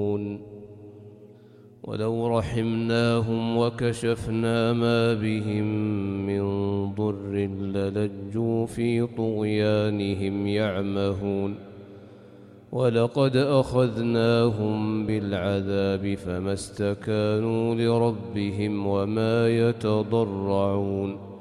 ولو رحمناهم وكشفنا ما بهم من ضر للجوا في طغيانهم يعمهون ولقد أخذناهم بالعذاب فما استكانوا لربهم وما يتضرعون